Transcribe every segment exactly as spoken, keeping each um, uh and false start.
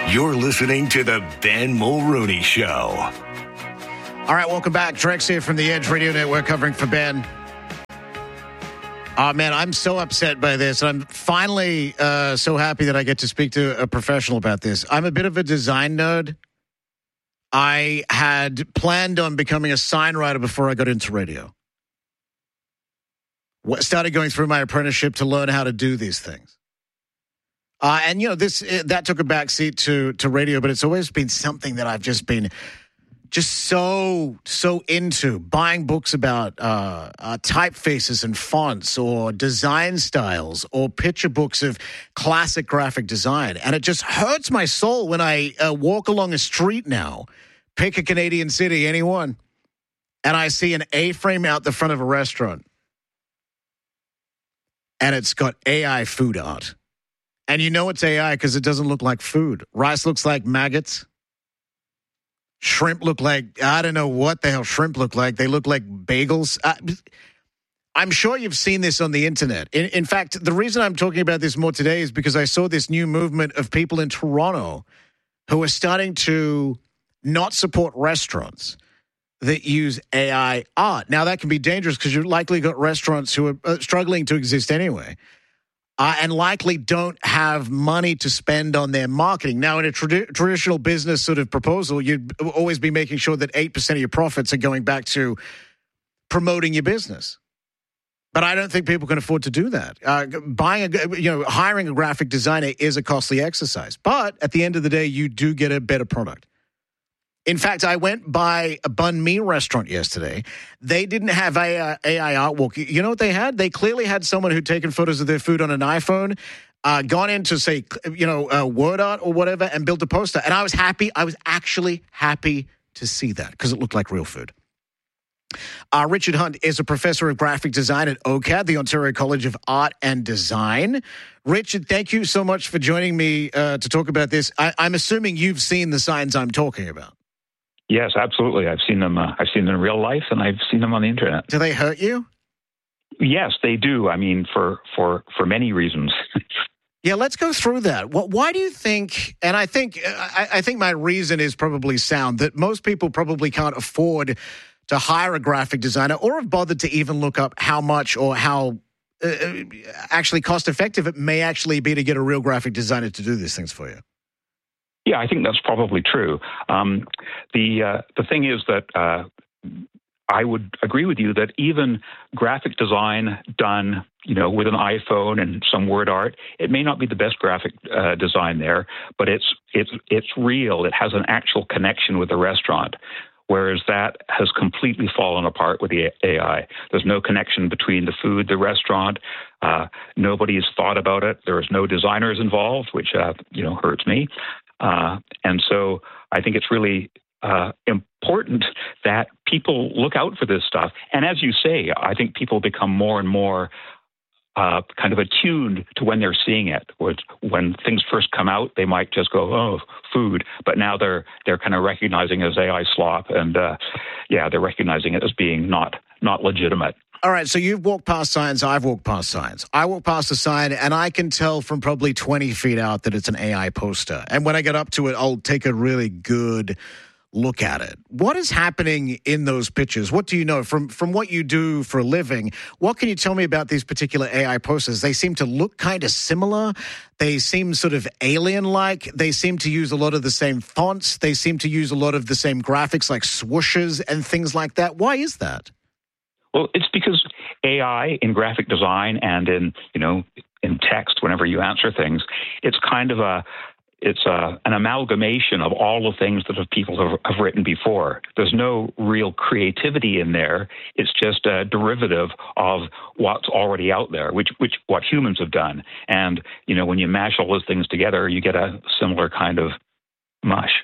You're listening to the Ben Mulrooney Show. All right, welcome back. Drex here from the Edge Radio Network covering for Ben. Oh, man, I'm so upset by this. I'm finally uh, so happy that I get to speak to a professional about this. I'm a bit of a design nerd. I had planned on becoming a sign writer before I got into radio. Started going through my apprenticeship to learn how to do these things. Uh, and, you know, this that took a backseat to, to radio, but it's always been something that I've just been just so, so into. Buying books about uh, uh, typefaces and fonts or design styles or picture books of classic graphic design. And it just hurts my soul when I uh, walk along a street now, pick a Canadian city, anyone, and I see an A-frame out the front of a restaurant. And it's got A I food art. And you know it's A I because it doesn't look like food. Rice looks like maggots. Shrimp look like, I don't know what the hell shrimp look like. They look like bagels. Uh, I'm sure you've seen this on the internet. In, in fact, the reason I'm talking about this more today is because I saw this new movement of people in Toronto who are starting to not support restaurants that use A I art. Now, that can be dangerous because you've likely got restaurants who are uh, struggling to exist anyway. Uh, and likely don't have money to spend on their marketing. Now, in a trad- traditional business sort of proposal, you'd always be making sure that eight percent of your profits are going back to promoting your business. But I don't think people can afford to do that. Uh, buying, a, you know, hiring a graphic designer is a costly exercise. But at the end of the day, you do get a better product. In fact, I went by a banh mi restaurant yesterday. They didn't have A I, A I artwork. You know what they had? They clearly had someone who'd taken photos of their food on an iPhone, uh, gone into, say, you know, uh, word art or whatever, and built a poster. And I was happy. I was actually happy to see that because it looked like real food. Uh, Richard Hunt is a professor of graphic design at O C A D, the Ontario College of Art and Design. Richard, thank you so much for joining me uh, to talk about this. I- I'm assuming you've seen the signs I'm talking about. Yes, absolutely. I've seen them. Uh, I've seen them in real life, and I've seen them on the internet. Do they hurt you? Yes, they do. I mean, for for for many reasons. Yeah, let's go through that. Why do you think? And I think I, I think my reason is probably sound that most people probably can't afford to hire a graphic designer, or have bothered to even look up how much or how uh, actually cost effective it may actually be to get a real graphic designer to do these things for you. Yeah, I think that's probably true. Um, the uh, the thing is that uh, I would agree with you that even graphic design done, you know, with an iPhone and some word art, it may not be the best graphic uh, design there, but it's it's it's real. It has an actual connection with the restaurant. Whereas that has completely fallen apart with the A I. There's no connection between the food, the restaurant. Uh, nobody's thought about it. There is no designers involved, which uh, you know hurts me. Uh, and so I think it's really uh, important that people look out for this stuff. And as you say, I think people become more and more uh, kind of attuned to when they're seeing it. When things first come out, they might just go, "Oh, food," but now they're they're kind of recognizing it as A I slop, and uh, yeah, they're recognizing it as being not not legitimate. All right, so you've walked past signs, I've walked past signs. I walk past a sign, and I can tell from probably twenty feet out that it's an A I poster. And when I get up to it, I'll take a really good look at it. What is happening in those pictures? What do you know? From from what you do for a living, what can you tell me about these particular A I posters? They seem to look kind of similar. They seem sort of alien-like. They seem to use a lot of the same fonts. They seem to use a lot of the same graphics like swooshes and things like that. Why is that? Well, it's because A I in graphic design and in, you know, in text, whenever you answer things, it's kind of a, it's a, an amalgamation of all the things that people have, have written before. There's no real creativity in there. It's just a derivative of what's already out there, which, which what humans have done. And, you know, when you mash all those things together, you get a similar kind of mush.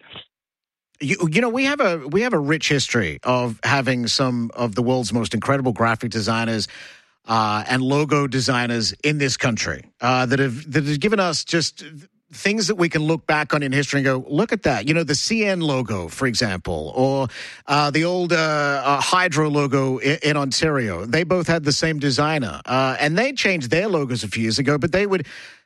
You, you know, we have a we have a rich history of having some of the world's most incredible graphic designers uh, and logo designers in this country uh, that have that have given us just things that we can look back on in history and go, look at that. You know, the C N logo, for example, or uh, the old uh, uh, Hydro logo in, in Ontario. They both had the same designer, uh, and they changed their logos a few years ago, but they would.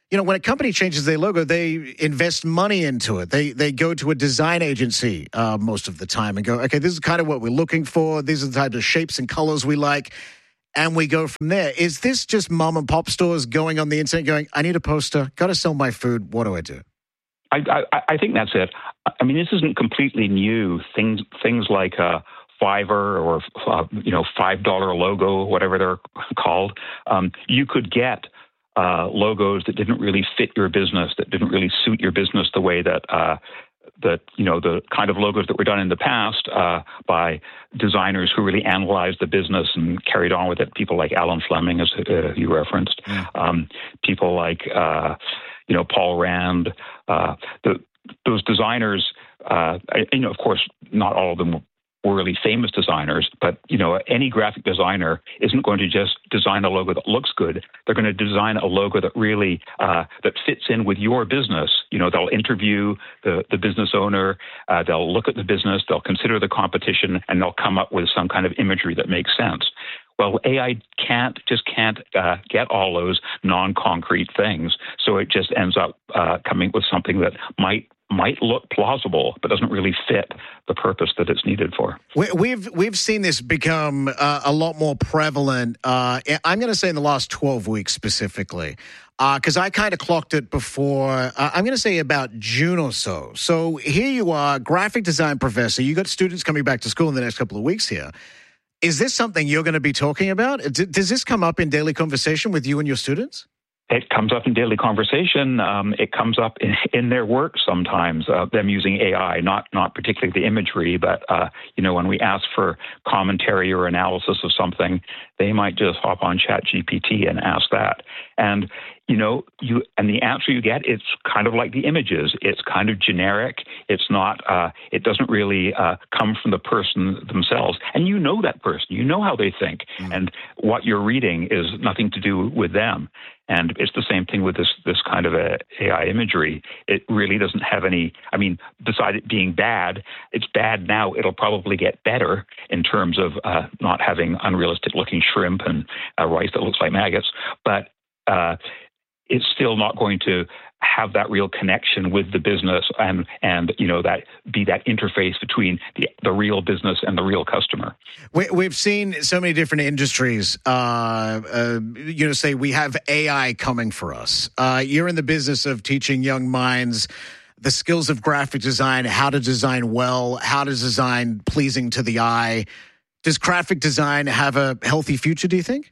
You know, when a company changes their logo, they invest money into it. They they go to a design agency uh, most of the time and go, okay, this is kind of what we're looking for. These are the types of shapes and colors we like. And we go from there. Is this just mom and pop stores going on the internet going, I need a poster, got to sell my food. What do I do? I, I, I think that's it. I mean, this isn't completely new. Things things like uh, Fiverr or uh, you know five dollar logo, whatever they're called. Um, you could get uh, logos that didn't really fit your business, that didn't really suit your business the way that uh, that you know the kind of logos that were done in the past uh, by designers who really analyzed the business and carried on with it. People like Alan Fleming, as uh, you referenced. Yeah. Um, people like uh, you know Paul Rand. Uh, the, those designers, uh, you know, of course, not all of them were really famous designers, but, you know, any graphic designer isn't going to just design a logo that looks good. They're going to design a logo that really, uh, that fits in with your business. You know, they'll interview the, the business owner, uh, they'll look at the business, they'll consider the competition, and they'll come up with some kind of imagery that makes sense. Well, A I can't, just can't uh, get all those non-concrete things. So it just ends up uh, coming with something that might might look plausible, but doesn't really fit the purpose that it's needed for. We, we've we've seen this become uh, a lot more prevalent. Uh, I'm going to say in the last twelve weeks specifically, because uh, I kind of clocked it before. Uh, I'm going to say about June or so. So here you are, graphic design professor. You got students coming back to school in the next couple of weeks here. Is this something you're going to be talking about? Does this come up in daily conversation with you and your students? It comes up in daily conversation. Um, it comes up in, in their work sometimes, uh, them using A I, not not particularly the imagery, but, uh, you know, when we ask for commentary or analysis of something, they might just hop on ChatGPT and ask that. And, you know, you and the answer you get, it's kind of like the images. It's kind of generic. It's not, uh, it doesn't really uh, come from the person themselves. And you know that person. You know how they think. Mm. And what you're reading is nothing to do with them. And it's the same thing with this this kind of a A I imagery. It really doesn't have any, I mean, besides it being bad, it's bad now. It'll probably get better in terms of uh, not having unrealistic looking shrimp and uh, rice that looks like maggots. But uh, it's still not going to have that real connection with the business and, and you know, that be that interface between the, the real business and the real customer. We, we've seen so many different industries, uh, uh, you know, say we have A I coming for us. Uh, you're in the business of teaching young minds the skills of graphic design, how to design well, how to design pleasing to the eye. Does graphic design have a healthy future, do you think?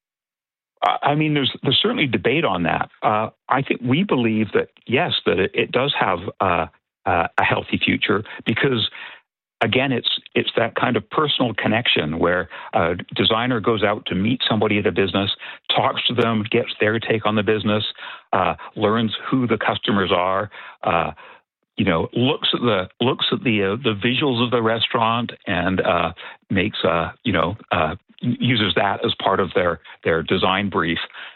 I mean, there's there's certainly debate on that. Uh, I think we believe that, yes, that it, it does have uh, uh, a healthy future because, again, it's it's that kind of personal connection where a designer goes out to meet somebody at a business, talks to them, gets their take on the business, uh, learns who the customers are, uh, you know, looks at the looks at the uh, the visuals of the restaurant and uh, makes uh, you know. Uh, uses that as part of their, their design brief.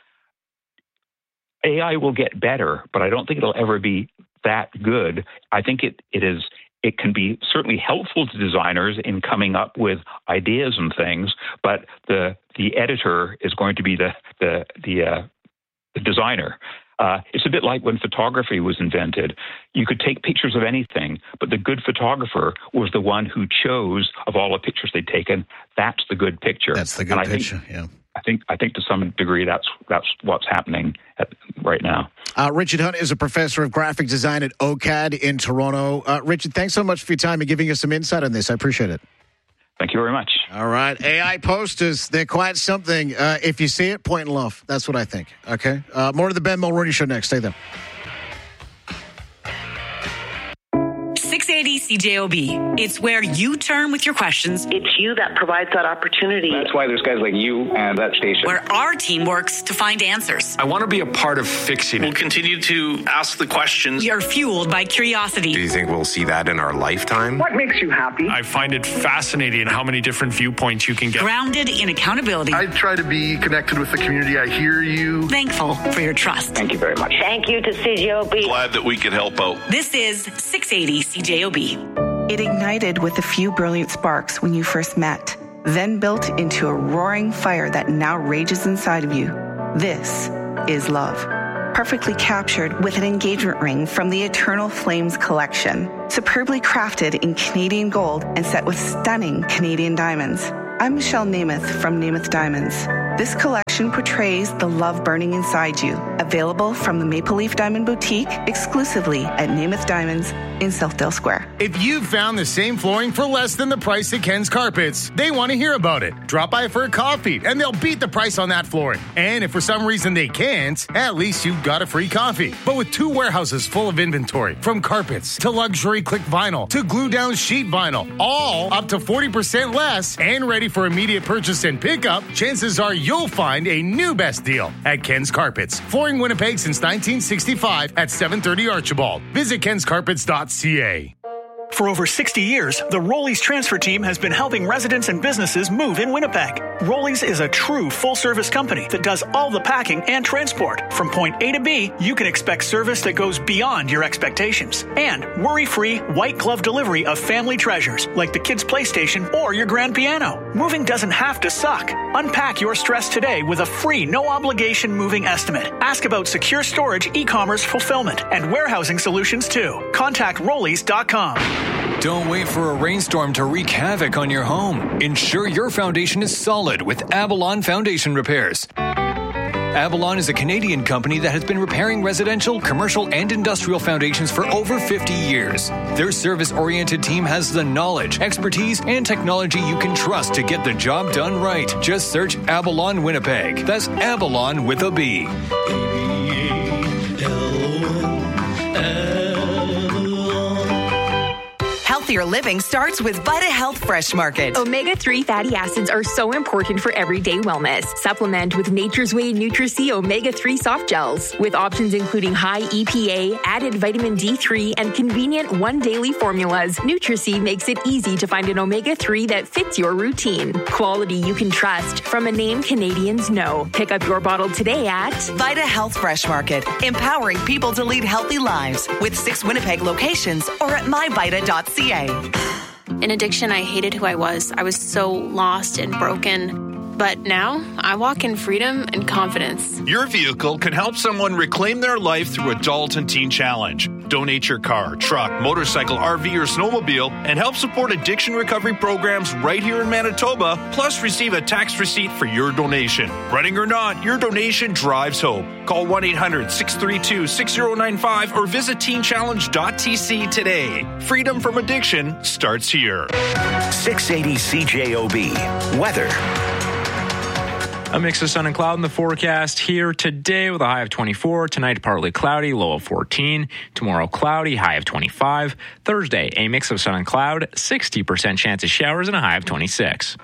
A I will get better, but I don't think it'll ever be that good. I think it, it is it can be certainly helpful to designers in coming up with ideas and things, but the the editor is going to be the the the, uh, the designer. Uh, it's a bit like when photography was invented. You could take pictures of anything, but the good photographer was the one who chose, of all the pictures they'd taken, that's the good picture. That's the good and I picture, think, yeah. I think I think to some degree that's that's what's happening at, right now. Uh, Richard Hunt is a professor of graphic design at O C A D in Toronto. Uh, Richard, thanks so much for your time and giving us some insight on this. I appreciate it. Thank you very much. All right. A I posters, they're quite something. Uh, if you see it, point and laugh. That's what I think. Okay. Uh, more of the Ben Mulroney Show next. Stay there. six eighty C J O B. It's where you turn with your questions. It's you that provides that opportunity. That's why there's guys like you and that station. Where our team works to find answers. I want to be a part of fixing it. We'll continue to ask the questions. We are fueled by curiosity. Do you think we'll see that in our lifetime? What makes you happy? I find it fascinating how many different viewpoints you can get. Grounded in accountability. I try to be connected with the community. I hear you. Thankful for your trust. Thank you very much. Thank you to C J O B. Glad that we could help out. This is six eighty C J O B. It ignited with a few brilliant sparks when you first met, then built into a roaring fire that now rages inside of you. This is love. perfectly captured with an engagement ring from the Eternal Flames collection, superbly crafted in Canadian gold and set with stunning Canadian diamonds. I'm Michelle Namath from Namath Diamonds. This collection portrays the love burning inside you. Available from the Maple Leaf Diamond Boutique exclusively at Namath Diamonds in Southdale Square. If you've found the same flooring for less than the price at Ken's Carpets, they want to hear about it. Drop by for a coffee and they'll beat the price on that flooring. And if for some reason they can't, at least you've got a free coffee. But with two warehouses full of inventory, from carpets to luxury click vinyl to glue down sheet vinyl, all up to forty percent less and ready for immediate purchase and pickup, chances are you'll find a new best deal at Ken's Carpets. Flooring Winnipeg since nineteen sixty-five at seven thirty Archibald. Visit kens carpets dot c a. For over sixty years, the Rollies transfer team has been helping residents and businesses move in Winnipeg. Rollies is a true full-service company that does all the packing and transport. From point A to B, you can expect service that goes beyond your expectations. And worry-free, white-glove delivery of family treasures like the kids' PlayStation or your grand piano. Moving doesn't have to suck. Unpack your stress today with a free, no-obligation moving estimate. Ask about secure storage, e-commerce fulfillment, and warehousing solutions too. Contact rollies dot com. Don't wait for a rainstorm to wreak havoc on your home. Ensure your foundation is solid with Avalon Foundation Repairs. Avalon is a Canadian company that has been repairing residential, commercial, and industrial foundations for over fifty years. Their service-oriented team has the knowledge, expertise, and technology you can trust to get the job done right. Just search Avalon Winnipeg. That's Avalon with a B. Healthier living starts with Vita Health Fresh Market. omega three fatty acids are so important for everyday wellness. Supplement with Nature's Way Nutri-C omega three soft gels with options including high E P A, added vitamin D three, and convenient one daily formulas. Nutri-C makes it easy to find an omega three that fits your routine. Quality you can trust from a name Canadians know. Pick up your bottle today at Vita Health Fresh Market, empowering people to lead healthy lives with six Winnipeg locations or at my vita dot c a. In addiction, I hated who I was. I was so lost and broken. But now, I walk in freedom and confidence. Your vehicle can help someone reclaim their life through Adult and Teen Challenge. Donate your car, truck, motorcycle, R V, or snowmobile and help support addiction recovery programs right here in Manitoba, plus receive a tax receipt for your donation. Running or not, your donation drives hope. Call one eight hundred six three two six zero nine five or visit teen challenge dot t c today. Freedom from addiction starts here. six eighty C J O B. Weather. A mix of sun and cloud in the forecast here today with a high of twenty-four. Tonight, partly cloudy, low of fourteen. Tomorrow, cloudy, high of twenty-five. Thursday, a mix of sun and cloud, sixty percent chance of showers and a high of twenty-six.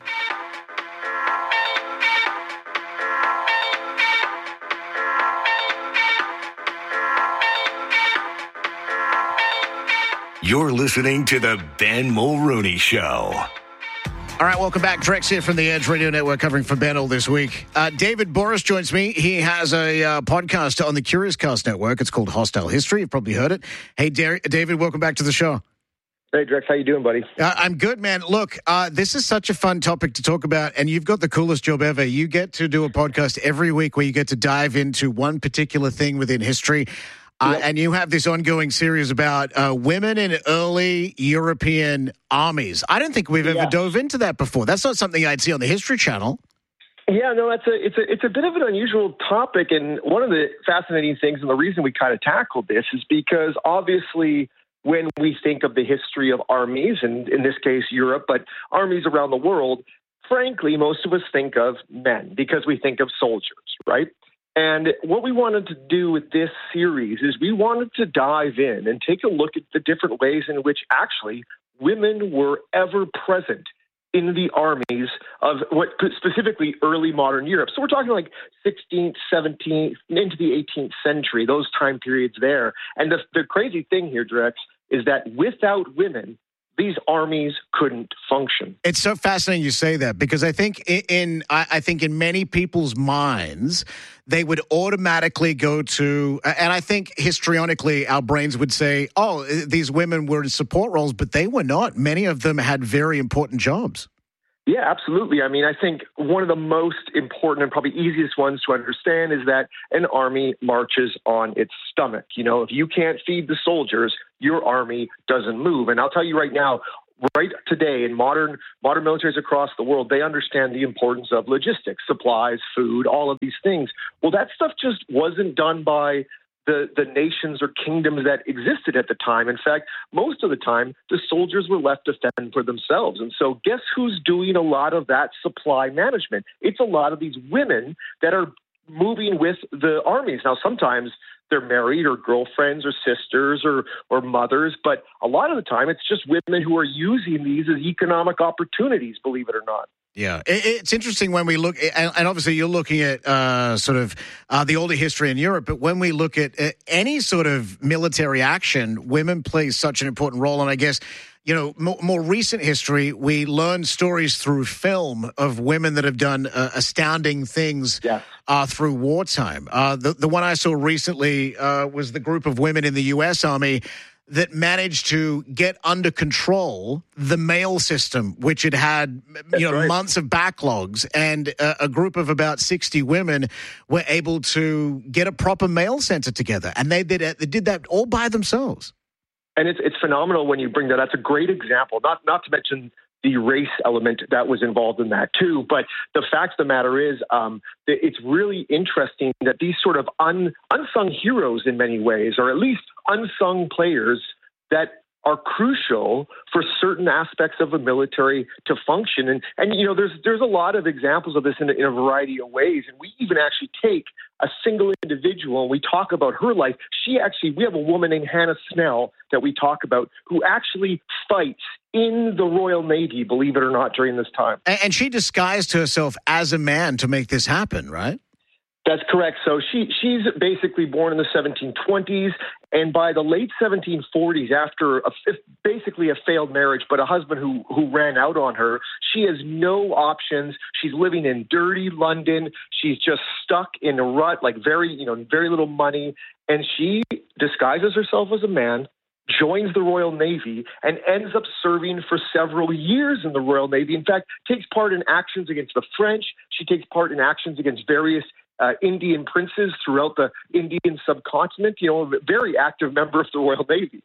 You're listening to the Ben Mulrooney Show. All right, welcome back. Drex here from the Edge Radio Network covering for Ben all this week. Uh, David Boris joins me. He has a uh, podcast on the Curious Cast Network. It's called Hostile History. You've probably heard it. Hey, Dar- David, welcome back to the show. Hey, Drex, how you doing, buddy? Uh, I'm good, man. Look, uh, this is such a fun topic to talk about, and you've got the coolest job ever. You get to do a podcast every week where you get to dive into one particular thing within history. Uh, yep. And you have this ongoing series about uh, women in early European armies. I don't think we've ever yeah. dove into that before. That's not something I'd see on the History Channel. Yeah, no, that's a it's a it's a bit of an unusual topic, and one of the fascinating things, and the reason we kind of tackled this is because obviously when we think of the history of armies, and in this case Europe, but armies around the world, frankly, most of us think of men because we think of soldiers, right? And what we wanted to do with this series is we wanted to dive in and take a look at the different ways in which actually women were ever present in the armies of what specifically early modern Europe. So we're talking like sixteenth, seventeenth, into the eighteenth century, those time periods there. And the, the crazy thing here, Drex, is that without women, these armies couldn't function. It's so fascinating you say that, because I think in, in I, I think in many people's minds, they would automatically go to, and I think histrionically our brains would say, oh, these women were in support roles, but they were not. Many of them had very important jobs. Yeah, absolutely. I mean, I think one of the most important and probably easiest ones to understand is that an army marches on its stomach. You know, if you can't feed the soldiers, your army doesn't move. And I'll tell you right now, right today in modern modern militaries across the world, they understand the importance of logistics, supplies, food, all of these things. Well, that stuff just wasn't done by the, the nations or kingdoms that existed at the time. In fact, most of the time, the soldiers were left to fend for themselves. And so guess who's doing a lot of that supply management? It's a lot of these women that are moving with the armies. Now, sometimes they're married or girlfriends or sisters or, or mothers, but a lot of the time it's just women who are using these as economic opportunities, believe it or not. Yeah, it's interesting when we look, and obviously you're looking at uh, sort of uh, the older history in Europe, but when we look at uh, any sort of military action, women play such an important role. And I guess, you know, more, more recent history, we learn stories through film of women that have done uh, astounding things yeah. uh, through wartime. Uh, the, the one I saw recently uh, was the group of women in the U S Army that managed to get under control the mail system, which had had you know right. months of backlogs, and a, a group of about sixty women were able to get a proper mail center together, and they did it, they did that all by themselves. And it's it's phenomenal when you bring that. That's a great example. Not not to mention the race element that was involved in that too. But the fact of the matter is, um, it's really interesting that these sort of un, unsung heroes in many ways, or at least unsung players that are crucial for certain aspects of a military to function. And, and you know, there's there's a lot of examples of this in a, in a variety of ways. And we even actually take a single individual and we talk about her life. She actually, we have a woman named Hannah Snell that we talk about who actually fights in the Royal Navy, believe it or not, during this time. And, and she disguised herself as a man to make this happen, right? That's correct. So she she's basically born in the seventeen twenties, and by the late seventeen forties, after a, basically a failed marriage, but a husband who who ran out on her, she has no options. She's living in dirty London. She's just stuck in a rut, like very you know very little money, and she disguises herself as a man, joins the Royal Navy, and ends up serving for several years in the Royal Navy. In fact, takes part in actions against the French. She takes part in actions against various Uh, Indian princes throughout the Indian subcontinent, you know, a very active member of the Royal Navy.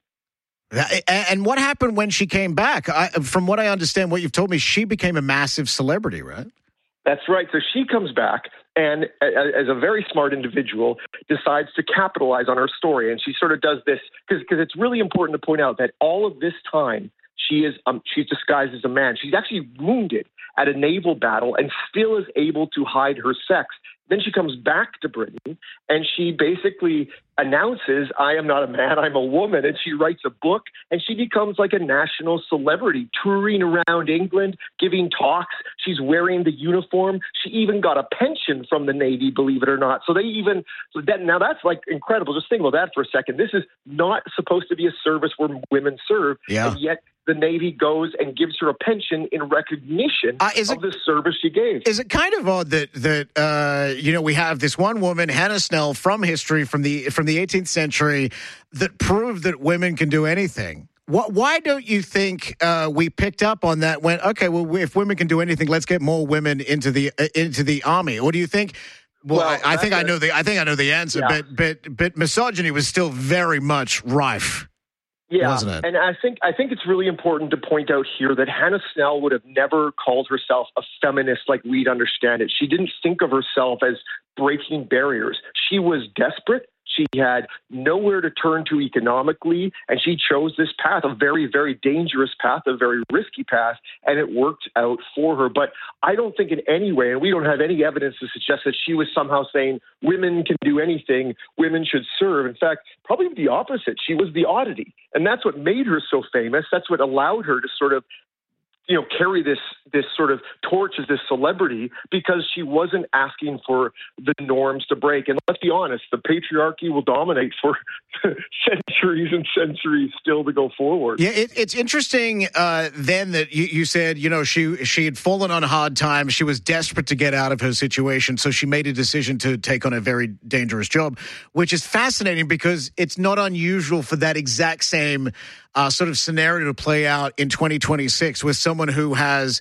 And what happened when she came back? I, from what I understand, what you've told me, she became a massive celebrity, right? That's right. So she comes back and, as a very smart individual, decides to capitalize on her story. And she sort of does this because it's really important to point out that all of this time, she is um, she's disguised as a man. She's actually wounded at a naval battle and still is able to hide her sex. Then she comes back to Britain and she basically announces, I am not a man, I'm a woman. And she writes a book and she becomes like a national celebrity, touring around England, giving talks. She's wearing the uniform. She even got a pension from the Navy, believe it or not. So they even, so that, now that's like incredible. Just think about that for a second. This is not supposed to be a service where women serve. Yeah. And yet the Navy goes and gives her a pension in recognition uh, is of it, the service she gave. Is it kind of odd that that uh, you know we have this one woman, Hannah Snell, from history from the from the eighteenth century, that proved that women can do anything? What, why don't you think uh, we picked up on that? When okay, well, if women can do anything, let's get more women into the uh, into the army. Or do you think? Well, well I, I think a, I know the I think I know the answer, yeah. but but but misogyny was still very much rife. Yeah, wasn't it? And I think I think it's really important to point out here that Hannah Snell would have never called herself a feminist like we'd understand it. She didn't think of herself as breaking barriers. She was desperate. She had nowhere to turn to economically, and she chose this path, a very, very dangerous path, a very risky path, and it worked out for her. But I don't think in any way, and we don't have any evidence to suggest that she was somehow saying women can do anything, women should serve. In fact, probably the opposite. She was the oddity, and that's what made her so famous. That's what allowed her to sort of you know, carry this this sort of torch as this celebrity because she wasn't asking for the norms to break. And let's be honest, the patriarchy will dominate for centuries and centuries still to go forward. Yeah, it, it's interesting uh, then that you, you said, you know, she she had fallen on hard times. She was desperate to get out of her situation, so she made a decision to take on a very dangerous job, which is fascinating because it's not unusual for that exact same Uh, sort of scenario to play out in twenty twenty-six with someone who has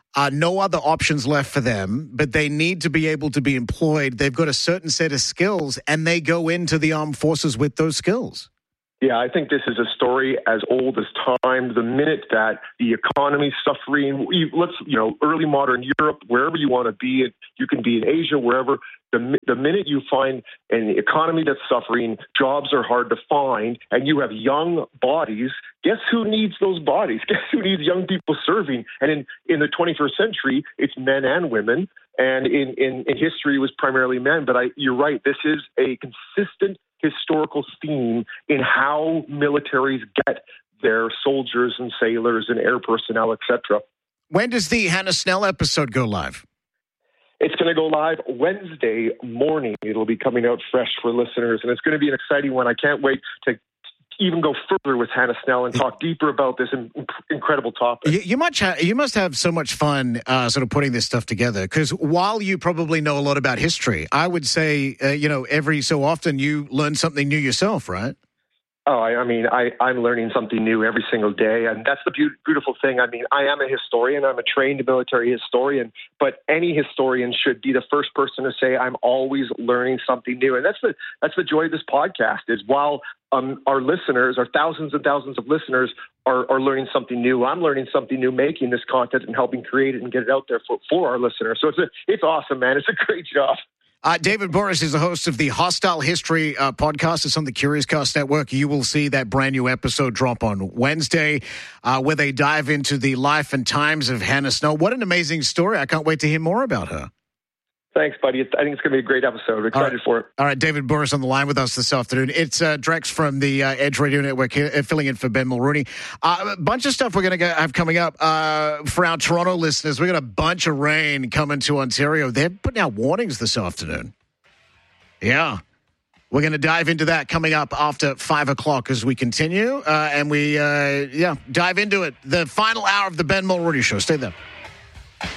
Uh, no other options left for them, but they need to be able to be employed. They've got a certain set of skills, and they go into the armed forces with those skills. Yeah, I think this is a story as old as time. The minute that the economy's suffering, let's, you know, early modern Europe, wherever you want to be, you can be in Asia, wherever. The, the minute you find an economy that's suffering, jobs are hard to find, and you have young bodies, guess who needs those bodies? Guess who needs young people serving? And in, in the twenty-first century, it's men and women. And in, in, in history, it was primarily men. But I, you're right, this is a consistent historical theme in how militaries get their soldiers and sailors and air personnel, et cetera. When does the Hannah Snell episode go live? It's going to go live Wednesday morning. It'll be coming out fresh for listeners, and it's going to be an exciting one. I can't wait to even go further with Hannah Snell and talk deeper about this incredible topic. You, you, must, ha- you must have so much fun uh, sort of putting this stuff together, because while you probably know a lot about history, I would say, uh, you know, every so often you learn something new yourself, right? Oh, I, I mean, I, I'm learning something new every single day, and that's the be- beautiful thing. I mean, I am a historian. I'm a trained military historian, but any historian should be the first person to say, I'm always learning something new. And that's the that's the joy of this podcast, is while um, our listeners, our thousands and thousands of listeners are, are learning something new, I'm learning something new, making this content and helping create it and get it out there for, for our listeners. So it's a, it's awesome, man. It's a great job. Uh, David Burris is the host of the Hostile History uh, podcast. It's on the Curious Cast Network. You will see that brand new episode drop on Wednesday, uh, where they dive into the life and times of Hannah Snell. What an amazing story. I can't wait to hear more about her. Thanks, buddy. I think it's going to be a great episode. I'm excited right. for it. All right, David Burris on the line with us this afternoon. It's uh, Drex from the uh, Edge Radio Network here, uh, filling in for Ben Mulrooney. Uh, a bunch of stuff we're going to have coming up uh, for our Toronto listeners. We got a bunch of rain coming to Ontario. They're putting out warnings this afternoon. Yeah. We're going to dive into that coming up after five o'clock as we continue. Uh, and we, uh, yeah, dive into it. The final hour of the Ben Mulrooney Show. Stay there.